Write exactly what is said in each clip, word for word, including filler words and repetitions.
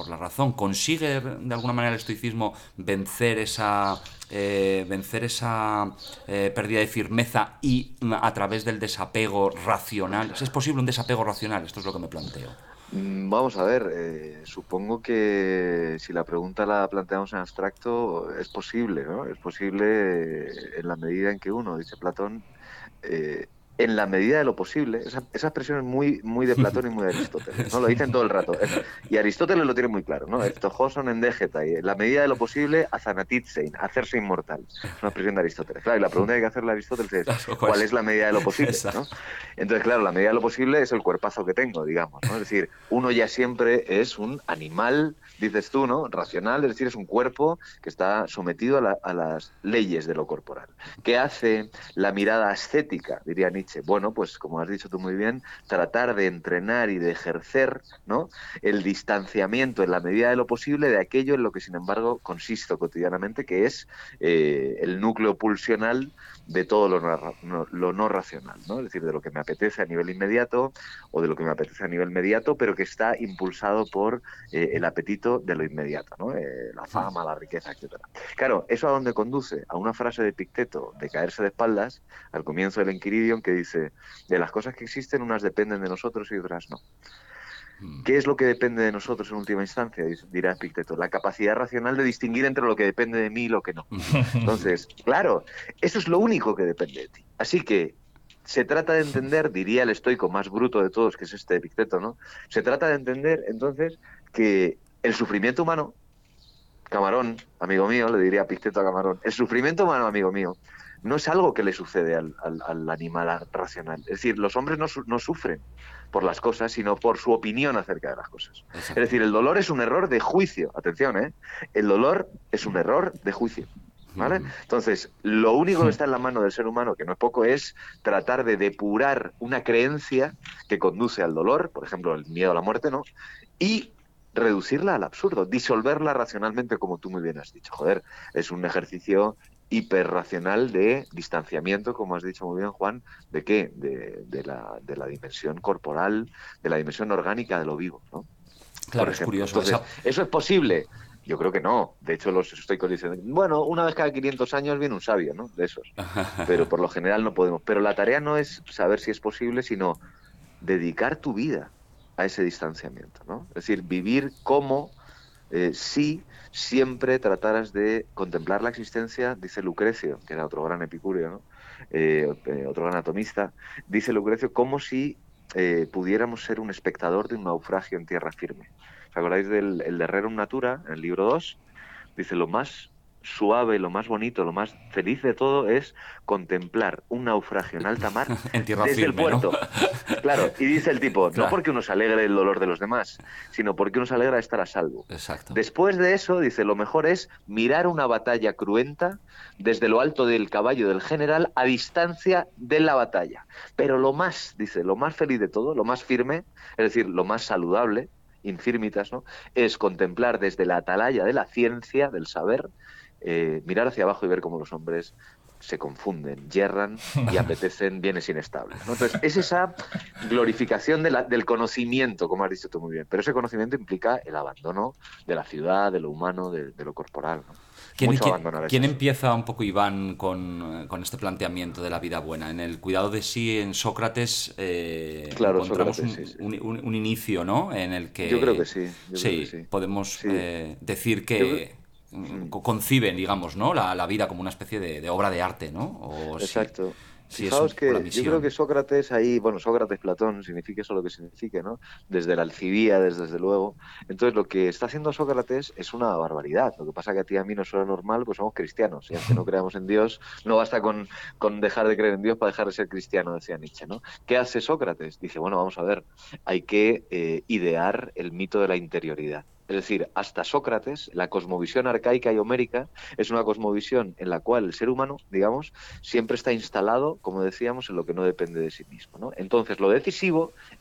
por la razón. ¿Consigue de alguna manera el estoicismo vencer esa, eh, vencer esa eh, pérdida de firmeza y a través del desapego racional? ¿Es posible un desapego racional? Esto es lo que me planteo. Mm, Vamos a ver, eh, supongo que si la pregunta la planteamos en abstracto, es posible, ¿no? Es posible eh, en la medida en que uno, dice Platón, eh, en la medida de lo posible, esa, esa expresión es muy, muy de Platón y muy de Aristóteles, ¿no? Lo dicen todo el rato. Es- y Aristóteles lo tiene muy claro, ¿no? Eftojoson endégeta, y en la medida de lo posible, azanatitsein, hacerse inmortal. Es una expresión de Aristóteles. Claro, y la pregunta que hay que hacerle a Aristóteles es, Claro, ¿cuál pues, es la medida de lo posible, ¿no? exacto. Entonces, claro, la medida de lo posible es el cuerpazo que tengo, digamos, ¿no? Es decir, uno ya siempre es un animal, dices tú, ¿no? Racional, es decir, es un cuerpo que está sometido a, la- a las leyes de lo corporal. ¿Qué hace la mirada ascética, diría Nietzsche? Bueno, pues como has dicho tú muy bien, tratar de entrenar y de ejercer, ¿no? El distanciamiento en la medida de lo posible de aquello en lo que, sin embargo, consisto cotidianamente, que es eh, el núcleo pulsional de todo lo no, no, lo no racional, ¿no? Es decir, de lo que me apetece a nivel inmediato o de lo que me apetece a nivel mediato, pero que está impulsado por eh, el apetito de lo inmediato, ¿no? Eh, la fama, la riqueza, etcétera. Claro, ¿eso a dónde conduce? A una frase de Epicteto de caerse de espaldas al comienzo del Enquiridion que dice, de las cosas que existen, unas dependen de nosotros y otras no. ¿Qué es lo que depende de nosotros en última instancia? Dirá Epicteto. La capacidad racional de distinguir entre lo que depende de mí y lo que no. Entonces, claro, eso es lo único que depende de ti. Así que se trata de entender, diría el estoico más bruto de todos, que es este Epicteto, ¿no? Se trata de entender, entonces, que el sufrimiento humano, Camarón, amigo mío, le diría Epicteto a Camarón, el sufrimiento humano, amigo mío, no es algo que le sucede al, al, al animal racional. Es decir, los hombres no, su no sufren por las cosas, sino por su opinión acerca de las cosas. Es Exacto. decir, el dolor es un error de juicio. Atención, ¿eh? El dolor es un error de juicio. ¿Vale? Entonces, lo único que está en la mano del ser humano, que no es poco, es tratar de depurar una creencia que conduce al dolor, por ejemplo, el miedo a la muerte, ¿no? Y reducirla al absurdo, disolverla racionalmente, como tú muy bien has dicho. Joder, es un ejercicio hiperracional de distanciamiento, como has dicho muy bien, Juan, ¿de qué? De, de, la, de la dimensión corporal, de la dimensión orgánica de lo vivo, ¿no? Por Claro, es ejemplo. curioso. Entonces, Esa... ¿eso es posible? Yo creo que no. De hecho, los estoicos dicen, bueno, una vez cada quinientos años viene un sabio, ¿no? De esos. Pero por lo general no podemos. Pero la tarea no es saber si es posible, sino dedicar tu vida a ese distanciamiento, ¿no? Es decir, vivir como eh, si siempre trataras de contemplar la existencia, dice Lucrecio, que era otro gran epicúreo, ¿no? Eh, eh, otro gran atomista, dice Lucrecio, como si eh, pudiéramos ser un espectador de un naufragio en tierra firme. ¿Os acordáis del el de Rerum Natura, en el libro dos? Dice, lo más suave, lo más bonito, lo más feliz de todo es contemplar un naufragio en alta mar en tierra desde el firme, ¿no? puerto. Claro, y dice el tipo, no Claro, porque uno se alegre del dolor de los demás, sino porque uno se alegra de estar a salvo. exacto. Después de eso, dice, lo mejor es mirar una batalla cruenta desde lo alto del caballo del general a distancia de la batalla. Pero lo más, dice, lo más feliz de todo, lo más firme, es decir, lo más saludable, infirmitas, ¿no? Es contemplar desde la atalaya de la ciencia, del saber, eh, mirar hacia abajo y ver cómo los hombres se confunden, yerran y apetecen bienes inestables, ¿no? Entonces, es esa glorificación de la, del conocimiento, como has dicho tú muy bien, pero ese conocimiento implica el abandono de la ciudad, de lo humano, de, de lo corporal, ¿no? ¿Quién, Mucho quién, abandonar quién eso. empieza un poco, Iván, con, con este planteamiento de la vida buena? En el cuidado de sí, en Sócrates, eh, Claro, encontramos Sócrates, sí, un, sí. un- un- un inicio, ¿no? En el Yo creo que que, sí, yo creo que sí, sí. podemos Sí, eh, decir yo creo... que mm, Mm. co- conciben, digamos, ¿no? La, la vida como una especie de, de obra de arte, ¿no? O si, Exacto. si es un Fijaos poco la que yo creo misión. que Sócrates ahí, bueno, Sócrates, Platón, signifique eso lo que signifique, ¿no? Desde la Alcibíades, desde luego. Entonces, lo que está haciendo Sócrates es una barbaridad. Lo que pasa que a ti y a mí nos suena normal, pues somos cristianos. Y aunque no creamos en Dios, no basta con, con dejar de creer en Dios para dejar de ser cristiano, decía Nietzsche, ¿no? ¿Qué hace Sócrates? Dice, bueno, vamos a ver, hay que eh, idear el mito de la interioridad. Es decir, hasta Sócrates, la cosmovisión arcaica y homérica es una cosmovisión en la cual el ser humano, digamos, siempre está instalado, como decíamos, en lo que no depende de sí mismo, ¿no? Entonces, lo decisivo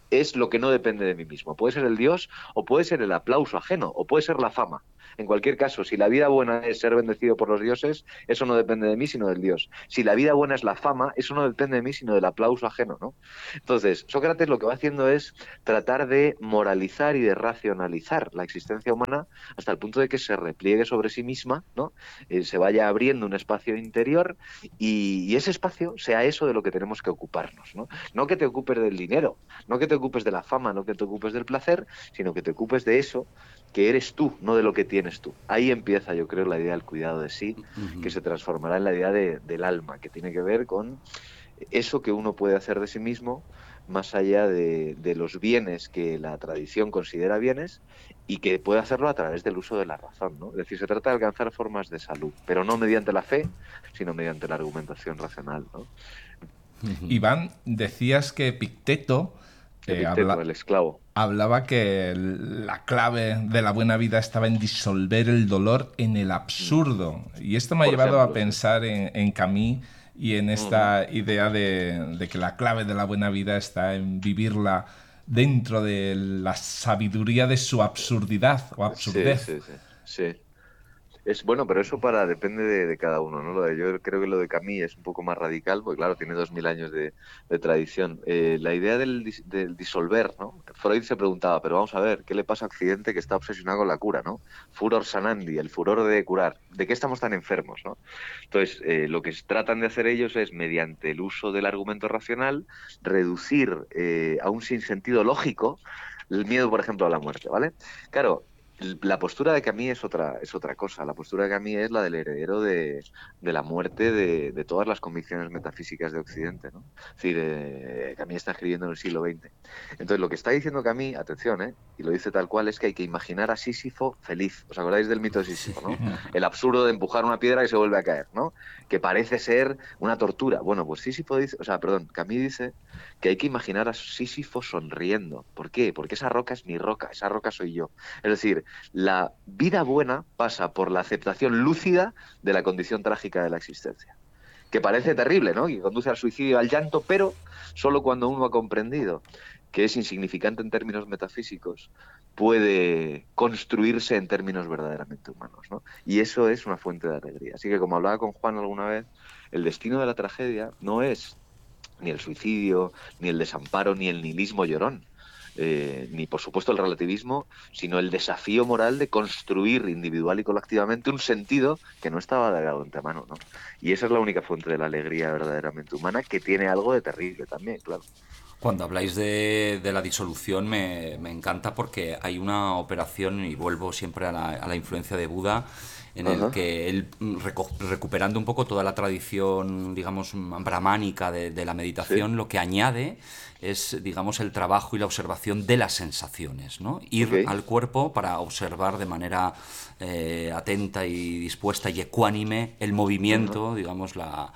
es lo que no depende de mí mismo. Puede ser el Dios o puede ser el aplauso ajeno o puede ser la fama. En cualquier caso, si la vida buena es ser bendecido por los dioses, eso no depende de mí, sino del Dios. Si la vida buena es la fama, eso no depende de mí, sino del aplauso ajeno, ¿no? Entonces, Sócrates lo que va haciendo es tratar de moralizar y de racionalizar la existencia humana hasta el punto de que se repliegue sobre sí misma, ¿no? Eh, se vaya abriendo un espacio interior y, y ese espacio sea eso de lo que tenemos que ocuparnos, ¿no? No que te ocupes del dinero, no que te ocupes de la fama, no que te ocupes del placer, sino que te ocupes de eso que eres tú, no de lo que tienes tú. Ahí empieza, yo creo, la idea del cuidado de sí, Ujú. que se transformará en la idea de, del alma, que tiene que ver con eso que uno puede hacer de sí mismo, más allá de, de los bienes que la tradición considera bienes, y que puede hacerlo a través del uso de la razón, ¿no? Es decir, se trata de alcanzar formas de salud, pero no mediante la fe, sino mediante la argumentación racional, ¿no? Iván, decías que Epicteto eh, Epicteto, habla- el esclavo. hablaba que el- la clave de la buena vida estaba en disolver el dolor en el absurdo. Y esto me ha Por llevado a ejemplo, sí. pensar en, en Camus y en esta idea de, de que la clave de la buena vida está en vivirla dentro de la sabiduría de su absurdidad o Sí, absurdez. sí, sí, sí. Es bueno, pero eso para depende de, de cada uno, ¿no? Lo de- yo creo que lo de Camus es un poco más radical, porque claro, tiene dos mil años de, de tradición. Eh, la idea del, dis- del disolver, ¿no? Freud se preguntaba, pero vamos a ver, ¿qué le pasa a Occidente que está obsesionado con la cura, ¿no? Furor sanandi, el furor de curar. ¿De qué estamos tan enfermos, no? Entonces, eh, lo que tratan de hacer ellos es, mediante el uso del argumento racional, reducir eh, a un sinsentido lógico el miedo, por ejemplo, a la muerte, ¿vale? Claro, la postura de Camus es otra, es otra cosa. La postura de Camus es la del heredero de, de la muerte de, de todas las convicciones metafísicas de Occidente, ¿no? Es decir, eh, Camus está escribiendo en el siglo veinte. Entonces, lo que está diciendo Camus, atención, ¿eh? Y lo dice tal cual, es que hay que imaginar a Sísifo feliz. ¿Os acordáis del mito de Sísifo, no? El absurdo de empujar una piedra y se vuelve a caer, ¿no? Que parece ser una tortura. Bueno, pues Sísifo dice, o sea, perdón, Camus dice que hay que imaginar a Sísifo sonriendo. ¿Por qué? Porque esa roca es mi roca, esa roca soy yo. Es decir, la vida buena pasa por la aceptación lúcida de la condición trágica de la existencia. Que parece terrible, ¿no? Que conduce al suicidio y al llanto, pero solo cuando uno ha comprendido que es insignificante en términos metafísicos, puede construirse en términos verdaderamente humanos, ¿no? Y eso es una fuente de alegría. Así que, como hablaba con Juan alguna vez, el destino de la tragedia no es ni el suicidio, ni el desamparo, ni el nihilismo llorón. Eh, ni por supuesto el relativismo, sino el desafío moral de construir individual y colectivamente un sentido que no estaba dado de antemano, ¿no? Y esa es la única fuente de la alegría verdaderamente humana, que tiene algo de terrible también, claro. Cuando habláis de, de la disolución me, me encanta porque hay una operación, y vuelvo siempre a la, a la influencia de Buda, en el Ajá. que él, reco- recuperando un poco toda la tradición, digamos, brahmánica de, de la meditación, Sí. lo que añade es, digamos, el trabajo y la observación de las sensaciones, ¿no? Ir Ok. al cuerpo para observar de manera eh, atenta y dispuesta y ecuánime el movimiento, digamos, la,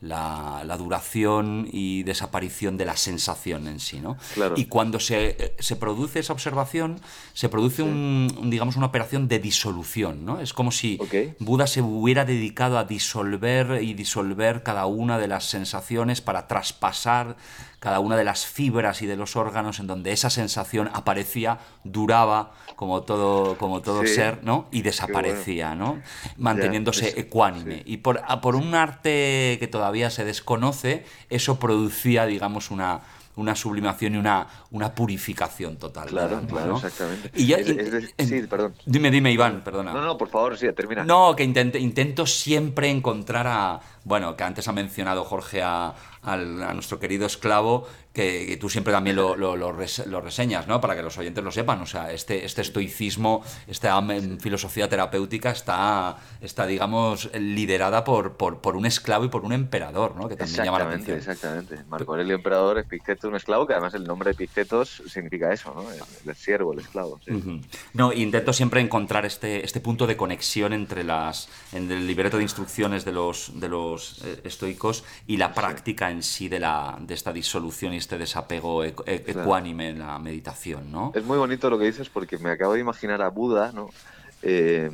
la, la duración y desaparición de la sensación en sí, ¿no? Claro. Y cuando se, se produce esa observación, se produce Sí. un, un, digamos, una operación de disolución, ¿no? Es como si Ok. Buda se hubiera dedicado a disolver y disolver cada una de las sensaciones para traspasar cada una de las fibras y de los órganos en donde esa sensación aparecía, duraba como todo, como todo Sí. ser, ¿no? Y Qué desaparecía, ¿no? Ya, Manteniéndose es- ecuánime. sí. Y por, a- por Sí. un arte que todavía se desconoce, eso producía, digamos, una, una sublimación y una, una purificación total del Claro, alma, claro, ¿no? exactamente. Y ya, Es, in- es de- in- sí, perdón. dime, dime, Iván, No, perdona. no, por favor, sí, termina. No, que intente- intento siempre encontrar a... Bueno, que antes ha mencionado Jorge a, al- a nuestro querido esclavo, que, que tú siempre también lo, lo, lo res- lo reseñas, ¿no? Para que los oyentes lo sepan. O sea, este, este estoicismo, esta mm, filosofía terapéutica está, está digamos, liderada por, por, por un esclavo y por un emperador, ¿no? Que también llama la Exactamente, atención. exactamente. Marco Aurelio Emperador, Epicteto, un esclavo, que además el nombre de Epictetos significa eso, ¿no? El, el siervo, el esclavo. Sí. Ujú. No, intento siempre encontrar este, este punto de conexión entre las en el libreto de instrucciones de los, de los eh, estoicos y la práctica en sí de, la, de esta disolución y este desapego e- e- Claro. ecuánime en la meditación, ¿no? Es muy bonito lo que dices porque me acabo de imaginar a Buda, ¿no? Eh,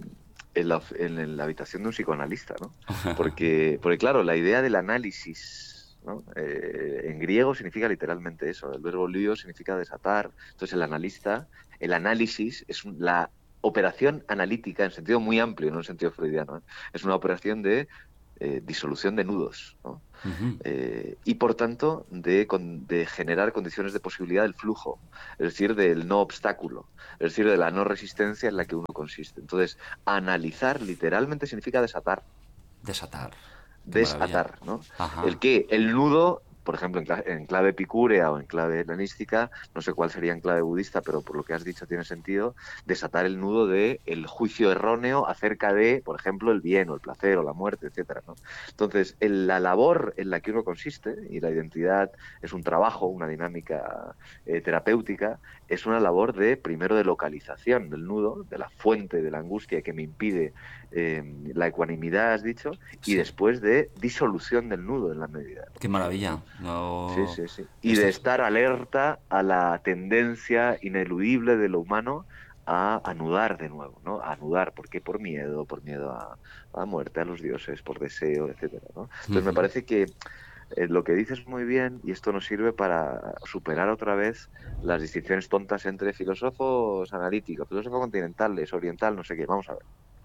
en, la, en la habitación de un psicoanalista, ¿no? Porque, porque claro, la idea del análisis ¿no? Eh, en griego significa literalmente eso. El verbo lio significa desatar. Entonces el analista, el análisis es un- la operación analítica en sentido muy amplio, no en sentido freudiano. ¿eh? Es una operación de eh, disolución de nudos, ¿no? Ujú. Eh, y por tanto de, con- de generar condiciones de posibilidad del flujo, es decir, del no obstáculo, es decir, de la no resistencia en la que uno consiste. Entonces, analizar literalmente significa desatar, Desatar. Qué maravilla. desatar, ¿no? El Ajá. que el nudo, por ejemplo, en, cla- en clave epicúrea o en clave helenística, no sé cuál sería en clave budista, pero por lo que has dicho tiene sentido, desatar el nudo de el juicio erróneo acerca de, por ejemplo, el bien o el placer o la muerte, etcétera, ¿no? Entonces, en la labor en la que uno consiste, y la identidad es un trabajo, una dinámica eh, terapéutica, es una labor de, primero, de localización del nudo, de la fuente de la angustia que me impide eh, la ecuanimidad, has dicho, y Sí. después de disolución del nudo en la medida de lo Qué posible, maravilla. ¿no? Sí, No... sí, sí. Y Esto de es... estar alerta a la tendencia ineludible de lo humano a anudar de nuevo, ¿no? A anudar, ¿por qué? Por miedo, por miedo a, a la muerte, a los dioses, por deseo, etcétera, ¿no? Entonces me Ujú. parece que eh, lo que dices muy bien, y esto nos sirve para superar otra vez las distinciones tontas entre filósofos analíticos, filósofos continentales, oriental, no sé qué. Vamos a ver.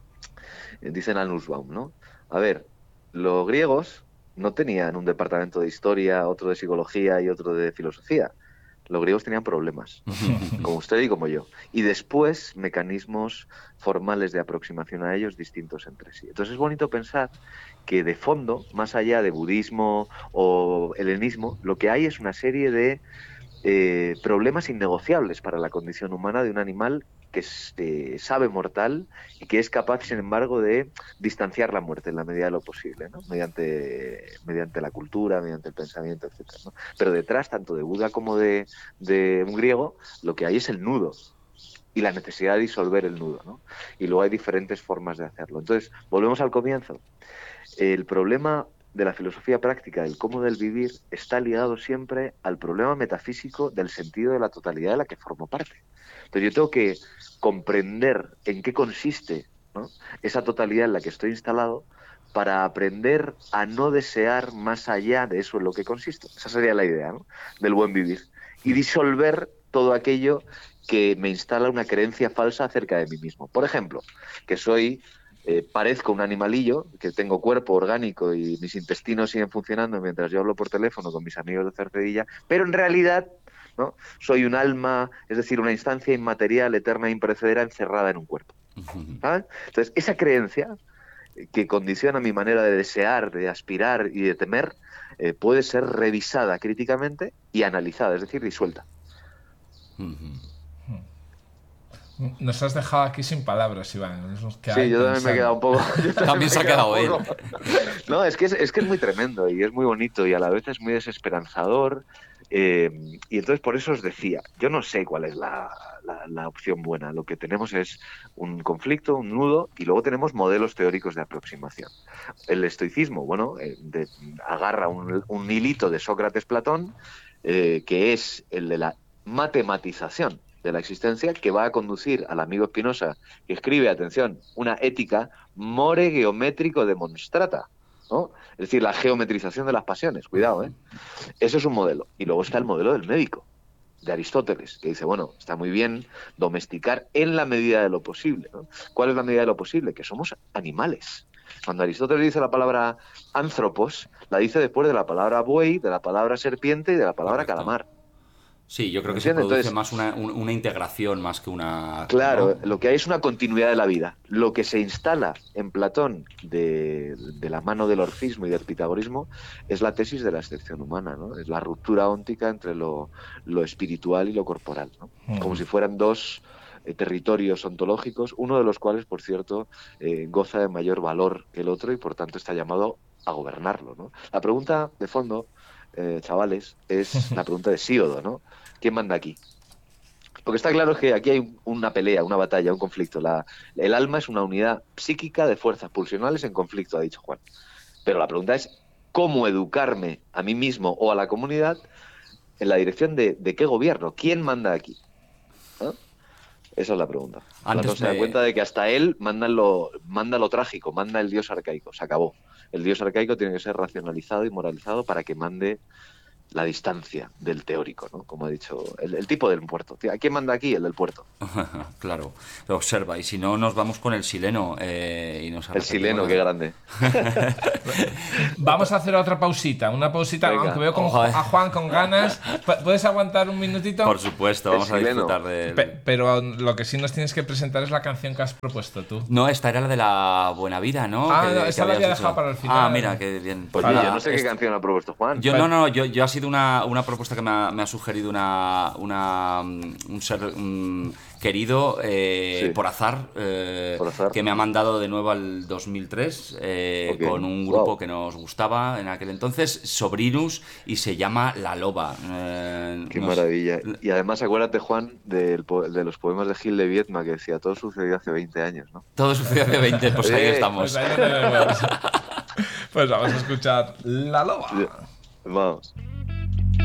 Eh, Dicen a Nussbaum, ¿no? A ver, los griegos no tenían un departamento de historia, otro de psicología y otro de filosofía. Los griegos tenían problemas, ¿no? Como usted y como yo. Y después mecanismos formales de aproximación a ellos distintos entre sí. Entonces es bonito pensar que de fondo, más allá de budismo o helenismo, lo que hay es una serie de eh, problemas innegociables para la condición humana de un animal que se sabe mortal y que es capaz, sin embargo, de distanciar la muerte en la medida de lo posible, ¿no? Mediante, mediante la cultura, mediante el pensamiento, etcétera, ¿no? Pero detrás, tanto de Buda como de, de un griego, lo que hay es el nudo y la necesidad de disolver el nudo, ¿no? Y luego hay diferentes formas de hacerlo. Entonces, volvemos al comienzo. El problema de la filosofía práctica, del cómo del vivir, está ligado siempre al problema metafísico del sentido de la totalidad de la que formo parte. Entonces yo tengo que comprender en qué consiste, ¿no? Esa totalidad en la que estoy instalado para aprender a no desear más allá de eso en lo que consisto. Esa sería la idea, ¿no? Del buen vivir. Y disolver todo aquello que me instala una creencia falsa acerca de mí mismo. Por ejemplo, que soy eh, parezco un animalillo, que tengo cuerpo orgánico y mis intestinos siguen funcionando mientras yo hablo por teléfono con mis amigos de Cercedilla, pero en realidad, ¿no? Soy un alma, es decir, una instancia inmaterial, eterna e imperecedera encerrada en un cuerpo. ¿Sabes? Entonces, esa creencia que condiciona mi manera de desear, de aspirar y de temer, eh, puede ser revisada críticamente y analizada, es decir, disuelta. Nos has dejado aquí sin palabras, Iván. Nos hemos quedado Sí, ahí yo también me he quedado pensando. un poco. Yo también También me he se ha quedado quedado un él. poco. No, es que es, es que es muy tremendo y es muy bonito y a la vez es muy desesperanzador. eh, y entonces por eso os decía, yo no sé cuál es la, la- la opción buena. Lo que tenemos es un conflicto, un nudo, y luego tenemos modelos teóricos de aproximación. El estoicismo, bueno, eh, de- agarra un, un hilito de Sócrates-Platón, eh, que es el de la matematización de la existencia, que va a conducir al amigo Spinoza, que escribe, atención, una ética more geométrico demonstrata, ¿no? Es decir, la geometrización de las pasiones, cuidado, ¿eh? Eso es un modelo. Y luego está el modelo del médico, de Aristóteles, que dice, bueno, está muy bien domesticar en la medida de lo posible, ¿no? ¿Cuál es la medida de lo posible? Que somos animales. Cuando Aristóteles dice la palabra anthropos, la dice después de la palabra buey, de la palabra serpiente y de la palabra Correcto. calamar. Sí, yo creo ¿Me que se entiendes? produce Entonces, más una, un- una integración más que una... claro, ¿no? lo que hay es una continuidad de la vida. Lo que se instala en Platón de, de la mano del orfismo y del pitagorismo es la tesis de la excepción humana, ¿no? Es la ruptura óntica entre lo, lo espiritual y lo corporal, ¿no? Como si fueran dos eh, territorios ontológicos, uno de los cuales, por cierto, eh, goza de mayor valor que el otro y por tanto está llamado a gobernarlo, ¿no? La pregunta de fondo, eh, chavales, es la pregunta de Síodo, ¿no? ¿Quién manda aquí? Porque está claro que aquí hay una pelea, una batalla, un conflicto. La, el alma es una unidad psíquica de fuerzas pulsionales en conflicto, ha dicho Juan. Pero la pregunta es, ¿cómo educarme a mí mismo o a la comunidad en la dirección de, de qué gobierno? ¿Quién manda aquí? ¿No? Esa es la pregunta. Antes Platón se da me- cuenta de que hasta él manda lo, manda lo trágico, manda el dios arcaico, se acabó. El dios arcaico tiene que ser racionalizado y moralizado para que mande la distancia del teórico, ¿no? Como ha dicho el, el tipo del puerto. Tío, ¿a quién manda aquí? El del puerto. Claro, observa, y si no nos vamos con el sileno eh, y nos El sileno, qué grande. Vamos a hacer otra pausita, una pausita, Venga. aunque veo como Ojo, eh. a Juan con ganas. Pu- ¿Puedes aguantar un minutito? Por supuesto, El vamos a sileno. disfrutar de... Pe- pero lo que sí nos tienes que presentar es la canción que has propuesto tú. No, esta era la de la buena vida, ¿no? Ah, Que- no, que esa la habías había dicho. dejado para el final. Ah, mira, qué bien. Pues Para- yo no sé qué este- canción ha propuesto Juan. Yo no, no, yo, yo ha sido una, una propuesta que me ha, me ha sugerido una, una, mm, un ser mm, querido eh, Sí. por azar, eh, Por azar. que me ha mandado de nuevo al dos mil tres eh, Ok. con un grupo Wow. que nos gustaba en aquel entonces, Sobrinus, y se llama La Loba. Eh, Qué no sé. maravilla. Y además acuérdate, Juan, del po- de los poemas de Gil de Viedma que decía, todo sucedió hace veinte años, ¿no? Todo sucedió hace veinte, pues ahí Eh, estamos. Pues ahí lo tenemos. Pues vamos a escuchar La Loba. Vamos.